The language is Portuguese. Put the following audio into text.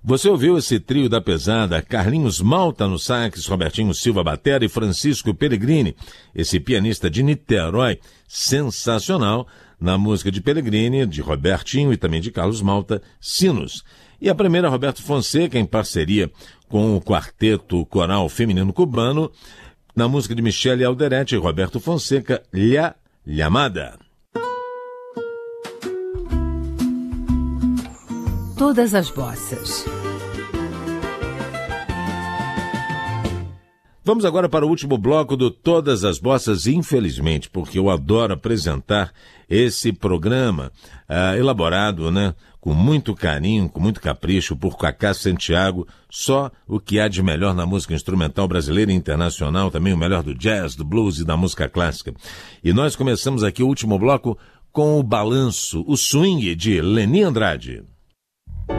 Você ouviu esse trio da pesada, Carlinhos Malta no sax, Robertinho Silva batera e Francisco Pellegrini, esse pianista de Niterói, sensacional, na música de Pellegrini, de Robertinho e também de Carlos Malta, Sinos. E a primeira, Roberto Fonseca, em parceria com o quarteto coral feminino cubano, na música de Michele Alderete e Roberto Fonseca, Lha Llamada. Todas as bossas. Vamos agora para o último bloco do Todas as Bossas, infelizmente, porque eu adoro apresentar esse programa elaborado, né, com muito carinho, com muito capricho por Cacá Santiago, só o que há de melhor na música instrumental brasileira e internacional, também o melhor do jazz, do blues e da música clássica. E nós começamos aqui o último bloco com o balanço, o swing de Leni Andrade.